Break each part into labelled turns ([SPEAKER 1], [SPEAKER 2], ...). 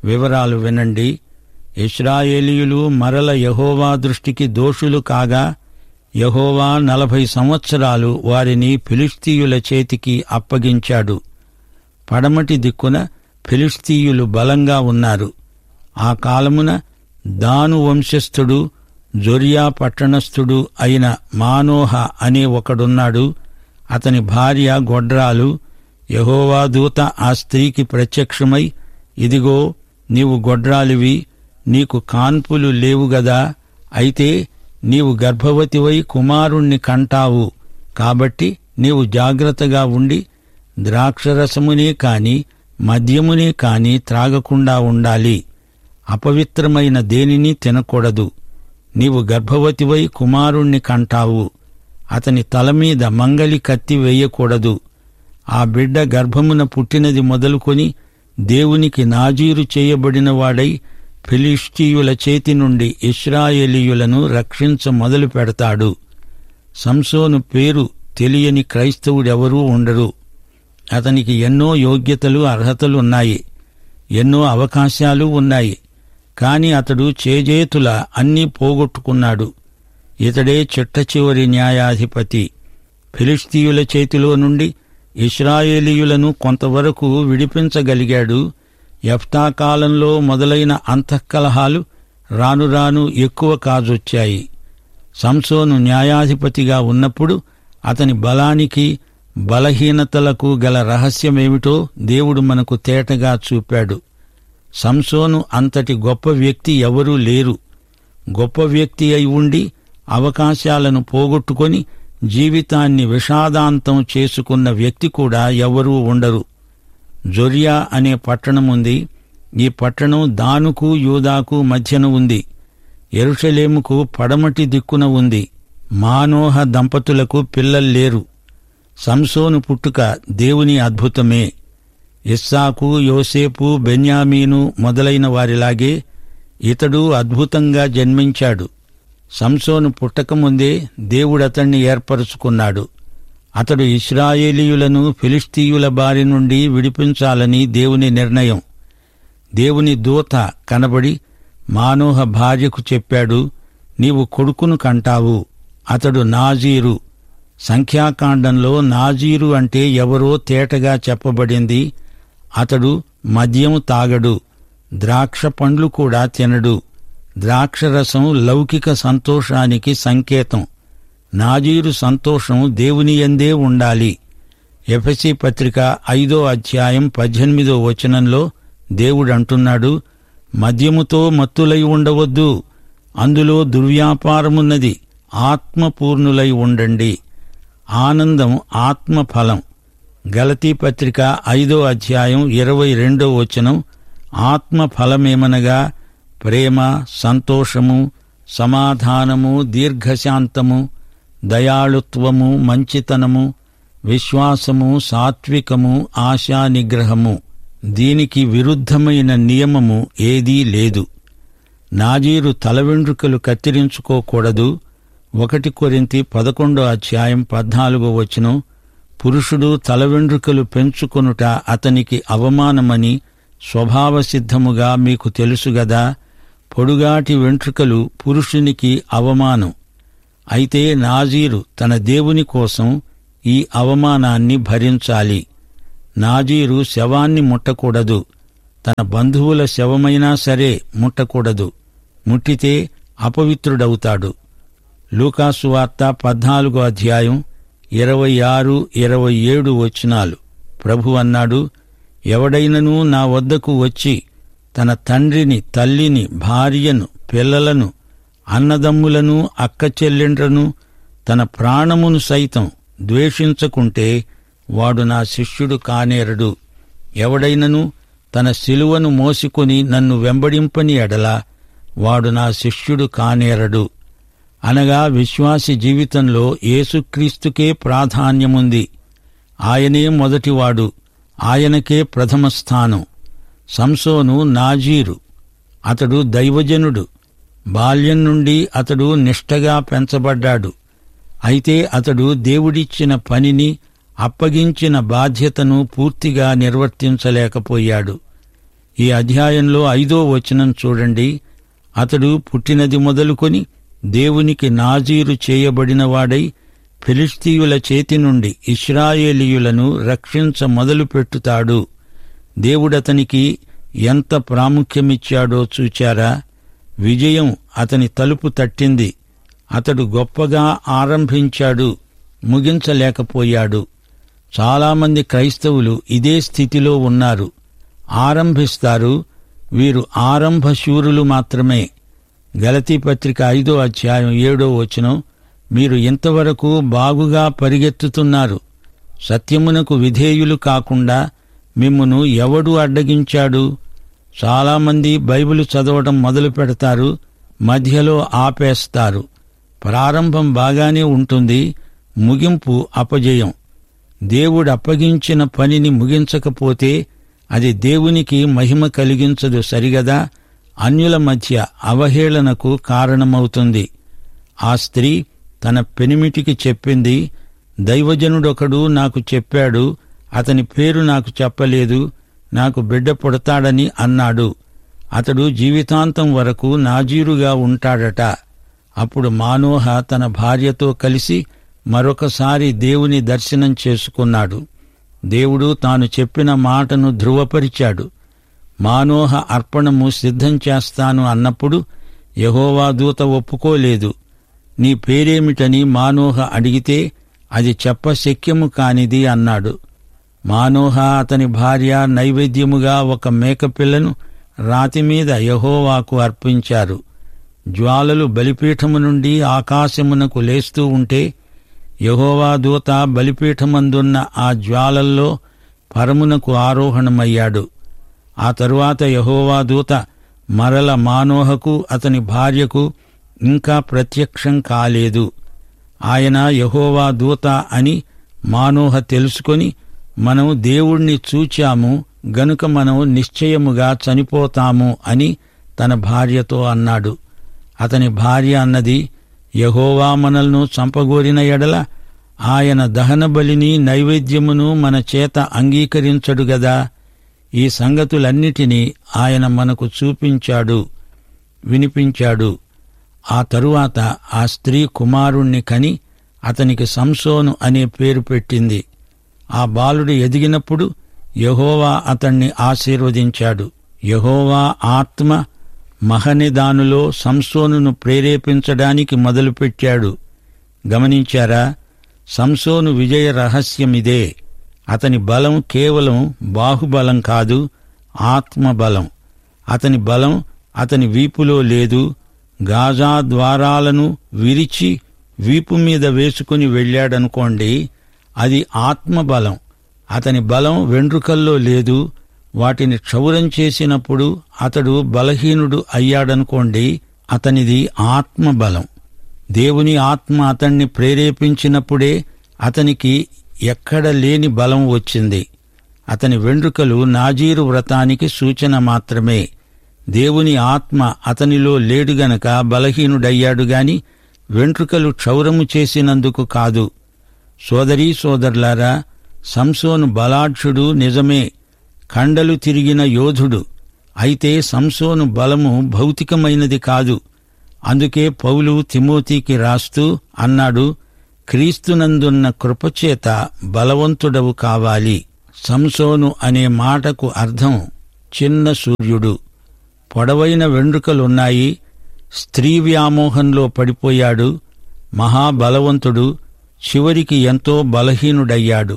[SPEAKER 1] వివరాలు వినండి. ఇశ్రాయేలీయులు మరల యెహోవా దృష్టికి దోషులు కాగా యెహోవా 40 సంవత్సరాలు వారిని ఫిలిష్తీయుల చేతికి అప్పగించాడు. పడమటి దిక్కున ఫిలిష్తీయులు బలంగా ఉన్నారు. ఆ కాలమున దాను వంశస్థుడు జొర్యా పట్టణస్థుడు అయిన మానోహ అనే ఒకడున్నాడు. అతని భార్య గొడ్రాలు. యెహోవా దూత ఆ స్త్రీకి ప్రత్యక్షమై, ఇదిగో నీవు గొడ్రాలివి, నీకు కాన్పులు లేవు గదా, అయితే నీవు గర్భవతివై కుమారుణ్ణి కంటావు. కాబట్టి నీవు జాగ్రత్తగా ఉండి ద్రాక్షరసమునే కాని మద్యమునే కాని త్రాగకుండా ఉండాలి. అపవిత్రమైన దేనిని తినకూడదు. నీవు గర్భవతివై కుమారుణ్ణి కంటావు. అతని తలమీద మంగలి కత్తి వేయకూడదు. ఆ బిడ్డ గర్భమున పుట్టినది మొదలుకొని దేవునికి నాజీరు చేయబడినవాడై ఫిలిష్తీయుల చేతి నుండి ఇశ్రాయేలీయులను రక్షించ మొదలు పెడతాడు. సంసోను పేరు తెలియని క్రైస్తవుడెవరూ ఉండరు. అతనికి ఎన్నో యోగ్యతలు అర్హతలున్నాయి, ఎన్నో అవకాశాలు ఉన్నాయి. కాని అతడు చేజేతుల అన్నీ పోగొట్టుకున్నాడు. ఇతడే చిట్ట చివరి న్యాయాధిపతి. ఫిలిష్తీయుల చేతిలో నుండి ఇశ్రాయేలీయులను కొంతవరకు విడిపించగలిగాడు. యెఫ్తా కాలంలో మొదలైన అంతఃకలహాలు రాను రాను ఎక్కువ కాజొచ్చాయి. సంసోను న్యాయాధిపతిగా ఉన్నప్పుడు అతని బలానికి బలహీనతలకు గల రహస్యమేమిటో దేవుడు మనకు తేటగా చూపాడు. సంసోను అంతటి గొప్ప వ్యక్తి ఎవరూ లేరు. గొప్ప వ్యక్తి అయి ఉండి అవకాశాలను పోగొట్టుకొని జీవితాన్ని విషాదాంతం చేసుకున్న వ్యక్తి కూడా ఎవరూ ఉండరు. జొర్యా అనే పట్టణముంది. ఈ పట్టణం దానుకు యూదాకు మధ్యన ఉంది. యెరూషలేముకు పడమటి దిక్కున ఉంది. మానోహ దంపతులకు పిల్లల్లేరు. సంసోను పుట్టుక దేవుని అద్భుతమే. ఇస్సాకు, యోసేపు, బెన్యామీను మొదలైన వారిలాగే ఇతడు అద్భుతంగా జన్మించాడు. సంసోను పుట్టకముందే దేవుడతణ్ణి ఏర్పరచుకున్నాడు. అతడు ఇశ్రాయేలీయులను ఫిలిష్తీయుల బారి నుండి విడిపించాలని దేవుని నిర్ణయం. దేవుని దూత కనబడి మానోహ భార్యకు చెప్పాడు, నీవు కొడుకును కంటావు. అతడు నాజీరు. సంఖ్యాకాండంలో నాజీరు అంటే ఎవరో తేటగా చెప్పబడింది. అతడు మద్యము తాగడు, ద్రాక్ష పండ్లు కూడా తినడు. ద్రాక్షరసం లౌకిక సంతోషానికి సంకేతం. నాజీరు సంతోషం దేవుని యందే ఉండాలి. ఎఫెసీ పత్రిక 5వ అధ్యాయం 18వ వచనంలో దేవుడంటున్నాడు, మద్యముతో మత్తులై ఉండవద్దు, అందులో దుర్వ్యాపారమున్నది, ఆత్మపూర్ణులై ఉండండి. ఆనందం ఆత్మఫలం. గలతీ పత్రిక 5వ అధ్యాయం 22వ వచనం, ఆత్మఫలమేమనగా ప్రేమ, సంతోషము, సమాధానము, దీర్ఘశాంతము, దయాళుత్వము, మంచితనము, విశ్వాసము, సాత్వికము, ఆశా నిగ్రహము. దీనికి విరుద్ధమైన నియమము ఏదీ లేదు. నాజీరు తల వెంట్రుకలు కత్తిరించుకోకూడదు. 1 కొరింథీ 11వ అధ్యాయం 14వ వచనం, పురుషుడు తల వెంట్రుకలు పెంచుకొనుట అతనికి అవమానమని స్వభావసిద్ధముగా మీకు తెలుసుగదా. పొడుగాటి వెంట్రుకలు పురుషునికి అవమానం. అయితే నాజీరు తన దేవుని కోసం ఈ అవమానాన్ని భరించాలి. నాజీరు శవాన్ని ముట్టకూడదు. తన బంధువుల శవమైనా సరే ముట్టకూడదు. ముట్టితే అపవిత్రుడవుతాడు. లూకాసు వార్త 14వ అధ్యాయం 26, 27 వచనాలు. ప్రభు అన్నాడు, ఎవడైనను నా వద్దకు వచ్చి తన తండ్రిని, తల్లిని, భార్యను, పిల్లలను, అన్నదమ్ములను, అక్కచెల్లెండ్రను, తన ప్రాణమును సైతం ద్వేషించకుంటే వాడు నా శిష్యుడు కానేరడు. ఎవడైనను తన శిలువను మోసికొని నన్ను వెంబడింపని ఎడల వాడు నా శిష్యుడు కానేరడు. అనగా విశ్వాసి జీవితంలో యేసుక్రీస్తుకే ప్రాధాన్యముంది. ఆయనే మొదటివాడు, ఆయనకే ప్రథమ స్థానం. సంసోను నాజీరు. అతడు దైవజనుడు. బాల్యం నుండి అతడు నిష్ఠగా పెంచబడ్డాడు. అయితే అతడు దేవుడిచ్చిన పనిని, అప్పగించిన బాధ్యతను పూర్తిగా నిర్వర్తించలేకపోయాడు. ఈ అధ్యాయంలో 5వ వచనం చూడండి. అతడు పుట్టినది మొదలుకొని దేవునికి నాజీరు చేయబడినవాడై ఫిలిష్తీయుల చేతి నుండి ఇశ్రాయేలీయులను రక్షించ మొదలుపెట్టుతాడు. దేవుడతనికి ఎంత ప్రాముఖ్యమిచ్చాడో చూచారా? విజయం అతని తలుపు తట్టింది. అతడు గొప్పగా ఆరంభించాడు, ముగించలేకపోయాడు. చాలామంది క్రైస్తవులు ఇదే స్థితిలో ఉన్నారు. ఆరంభిస్తారు, వీరు ఆరంభశూరులు మాత్రమే. గలతీ పత్రిక 5వ అధ్యాయం 7వ వచనం, మీరు ఇంతవరకు బాగుగా పరిగెత్తుతున్నారు. సత్యమునకు విధేయులు కాకుండా మిమ్మును ఎవడు అడ్డగించాడు? చాలామంది బైబిలు చదవడం మొదలు పెడతారు, మధ్యలో ఆపేస్తారు. ప్రారంభం బాగానే ఉంటుంది, ముగింపు అపజయం. దేవుడు అప్పగించిన పనిని ముగించకపోతే అది దేవునికి మహిమ కలిగించదు సరిగదా? అన్యుల మధ్య అవహేళనకు కారణమవుతుంది. ఆ స్త్రీ తన పెనిమిటికి చెప్పింది, దైవజనుడొకడు నాకు చెప్పాడు, అతని పేరు నాకు చెప్పలేదు, నాకు బిడ్డ పుడతాడని అన్నాడు. అతడు జీవితాంతం వరకు నాజీరుగా ఉంటాడట. అప్పుడు మానోహ తన భార్యతో కలిసి మరొకసారి దేవుని దర్శనం చేసుకున్నాడు. దేవుడు తాను చెప్పిన మాటను ధృవపరిచాడు. మానోహ అర్పణము సిద్ధం చేస్తాను అన్నప్పుడు యెహోవా దూత ఒప్పుకోలేదు. నీ పేరేమిటని మానోహ అడిగితే అది చెప్పశక్యము కానిది అన్నాడు. మానోహ అతని భార్య నైవేద్యముగా ఒక మేకపిల్లను రాతిమీద యెహోవాకు అర్పించారు. జ్వాలలు బలిపీఠము నుండి ఆకాశమునకు లేస్తూ ఉంటే యెహోవా దూత బలిపీఠమందున్న ఆ జ్వాలల్లో పరమునకు ఆరోహణమయ్యాడు. ఆ తరువాత యెహోవా దూత మరల మానోహకు అతని భార్యకు ఇంకా ప్రత్యక్షం కాలేదు. ఆయన యెహోవా దూత అని మానోహ తెలుసుకొని, మనం దేవుణ్ణి చూచాము గనుక మనం నిశ్చయముగా చనిపోతాము అని తన భార్యతో అన్నాడు. అతని భార్య అన్నది, యెహోవా మనల్ని చంపగోరిన ఎడల ఆయన దహనబలిని నైవేద్యమును మన చేత అంగీకరించడు గదా. ఈ సంగతులన్నిటినీ ఆయన మనకు చూపించాడు, వినిపించాడు. ఆ తరువాత ఆ స్త్రీ కుమారుణ్ణి కని అతనికి సంసోను అనే పేరు పెట్టింది. ఆ బాలుడు ఎదిగినప్పుడు యెహోవా అతణ్ణి ఆశీర్వదించాడు. యెహోవా ఆత్మ మహనెదానులో సంసోనును ప్రేరేపించడానికి మొదలుపెట్టాడు. గమనించారా? సంసోను విజయ రహస్యమిదే. అతని బలం కేవలం బాహుబలం కాదు, ఆత్మబలం. అతని బలం అతని వీపులో లేదు. గాజా ద్వారాలను విరిచి వీపు మీద వేసుకుని వెళ్ళాడనుకోండి, అది ఆత్మబలం. అతని బలం వెండ్రుకల్లో లేదు. వాటిని క్షౌరం చేసినప్పుడు అతడు బలహీనుడు అయ్యాడనుకోండి, అతనిది ఆత్మబలం. దేవుని ఆత్మ అతణ్ణి ప్రేరేపించినప్పుడే అతనికి ఎక్కడ లేని బలం వచ్చింది. అతని వెండ్రుకలు నాజీరు వ్రతానికి సూచన మాత్రమే. దేవుని ఆత్మ అతనిలో లేడు గనక బలహీనుడయ్యాడు గాని వెంట్రుకలు క్షౌరము చేసినందుకు కాదు. సోదరీ సోదరులారా, సంసోను బలాఢ్యుడు నిజమే, కండలు తిరిగిన యోధుడు. అయితే సంసోను బలము భౌతికమైనది కాదు. అందుకే పౌలు తిమోతికి రాస్తూ అన్నాడు, క్రీస్తునందున్న కృపచేత బలవంతుడవు కావాలి. సంసోను అనే మాటకు అర్థం చిన్న సూర్యుడు. పొడవైన వెండ్రుకలున్నాయి. స్త్రీ వ్యామోహంలో పడిపోయాడు. మహాబలవంతుడు. చివరికి ఎంతో బలహీనుడయ్యాడు.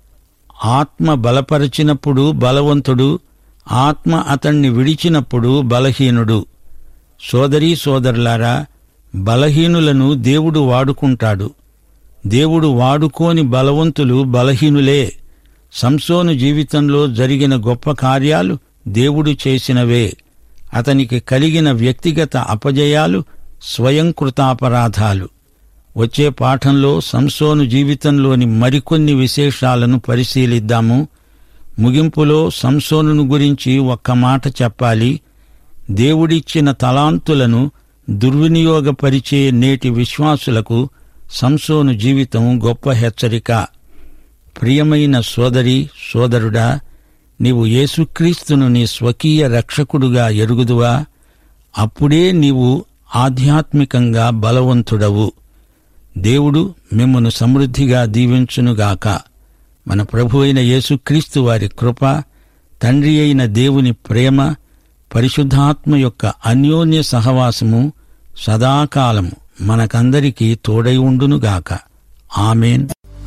[SPEAKER 1] ఆత్మ బలపరచినప్పుడు బలవంతుడు, ఆత్మ అతణ్ణి విడిచినప్పుడు బలహీనుడు. సోదరీ సోదరులారా, బలహీనులను దేవుడు వాడుకుంటాడు. దేవుడు వాడుకోని బలవంతులు బలహీనులే. సంసోను జీవితంలో జరిగిన గొప్ప కార్యాలు దేవుడు చేసినవే. అతనికి కలిగిన వ్యక్తిగత అపజయాలు స్వయంకృతాపరాధాలు. వచ్చే పాఠంలో సంసోను జీవితంలోని మరికొన్ని విశేషాలను పరిశీలిద్దాము. ముగింపులో సంసోనును గురించి ఒక్క మాట చెప్పాలి. దేవుడిచ్చిన తలాంతులను దుర్వినియోగపరిచే నేటి విశ్వాసులకు సంసోను జీవితం గొప్ప హెచ్చరిక. ప్రియమైన సోదరీ సోదరుడా, నీవు యేసుక్రీస్తును నీ స్వకీయ రక్షకుడుగా ఎరుగుదువా? అప్పుడే నీవు ఆధ్యాత్మికంగా బలవంతుడవు. దేవుడు మిమ్మును సమృద్ధిగా దీవించునుగాక. మన ప్రభువైన యేసుక్రీస్తు వారి కృప, తండ్రి అయిన దేవుని ప్రేమ, పరిశుద్ధాత్మ యొక్క అన్యోన్య సహవాసము సదాకాలము మనకందరికీ తోడై ఉండునుగాక. ఆమేన్.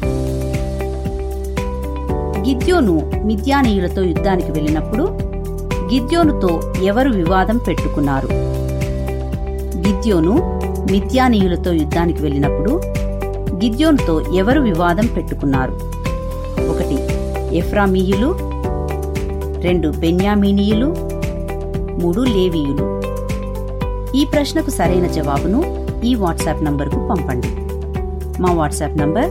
[SPEAKER 2] గిద్యోను మిద్యానీయులతో యుద్ధానికి వెళ్ళినప్పుడు గిద్యోనుతో ఎవరు వివాదం పెట్టుకున్నారు? గిద్యోను మిద్యానీయులతో యుద్ధానికి వెళ్ళినప్పుడు గిద్యోనుతో ఎవరు వివాదం పెట్టుకున్నారు? 1 ఎఫ్రామీయులు, 2 బెన్యామీనీయులు, 3 లేవీయులు. ఈ ప్రశ్నకు సరైన జవాబును ఈ వాట్సాప్ నంబర్కు పంపండి. మా వాట్సాప్ నంబర్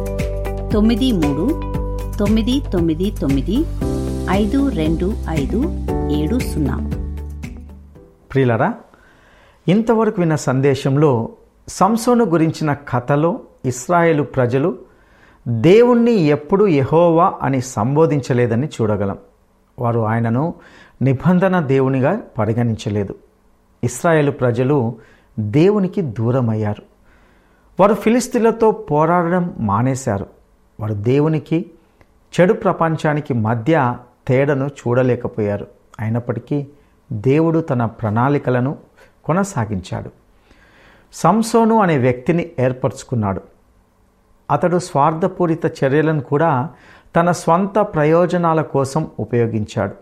[SPEAKER 2] 9399952570.
[SPEAKER 3] ప్రియులారా, ఇంతవరకు విన్న సందేశంలో సంసోను గురించిన కథలో ఇశ్రాయేలు ప్రజలు దేవుణ్ణి ఎప్పుడూ యెహోవా అని సంబోధించలేదని చూడగలం. వారు ఆయనను నిబంధన దేవునిగా పరిగణించలేదు. ఇశ్రాయేలు ప్రజలు దేవునికి దూరమయ్యారు. వారు ఫిలిస్తీన్లతో పోరాడడం మానేశారు. వారు దేవునికి చెడు ప్రపంచానికి మధ్య తేడాను చూడలేకపోయారు. అయినప్పటికీ దేవుడు తన ప్రణాళికలను కొనసాగించాడు. సంసోను అనే వ్యక్తిని ఏర్పరచుకున్నాడు. అతడు స్వార్థపూరిత చర్యలను కూడా తన స్వంత ప్రయోజనాల కోసం ఉపయోగించాడు.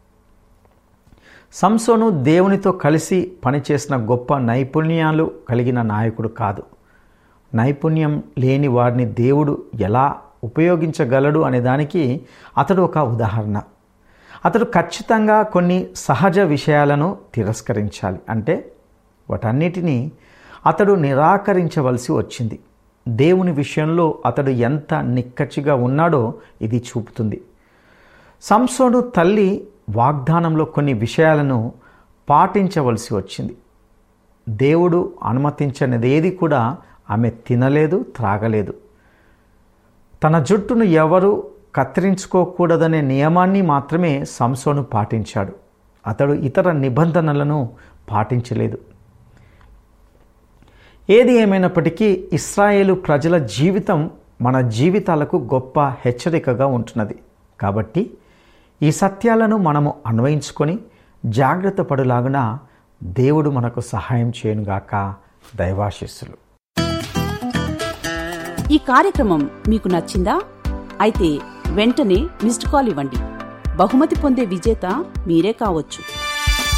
[SPEAKER 3] సంసోను దేవునితో కలిసి పనిచేసిన గొప్ప నైపుణ్యాలు కలిగిన నాయకుడు కాదు. నైపుణ్యం లేని వారిని దేవుడు ఎలా ఉపయోగించగలడు అనే దానికి అతడు ఒక ఉదాహరణ. అతడు ఖచ్చితంగా కొన్ని సహజ విషయాలను తిరస్కరించాలి. అంటే వాటన్నిటినీ అతడు నిరాకరించవలసి వచ్చింది. దేవుని విషయంలో అతడు ఎంత నిక్కచ్చిగా ఉన్నాడో ఇది చూపుతుంది. సంసోను తల్లి వాగ్దానంలో కొన్ని విషయాలను పాటించవలసి వచ్చింది. దేవుడు అనుమతించనిదేది కూడా ఆమె తినలేదు, త్రాగలేదు. తన జుట్టును ఎవరు కత్తిరించుకోకూడదనే నియమాన్ని మాత్రమే సంసోను పాటించాడు. అతడు ఇతర నిబంధనలను పాటించలేదు. ఏది ఏమైనప్పటికీ ఇశ్రాయేలు ప్రజల జీవితం మన జీవితాలకు గొప్ప హెచ్చరికగా ఉంటున్నది. కాబట్టి ఈ సత్యాలను మనము అన్వయించుకొని జాగ్రత్త పడులాగున దేవుడు మనకు సహాయం చేయనుగాక. దైవాశీస్సులు.
[SPEAKER 2] ఈ కార్యక్రమం మీకు నచ్చిందా? అయితే వెంటనే మిస్డ్ కాల్ ఇవ్వండి. బహుమతి పొందే విజేత మీరే కావచ్చు.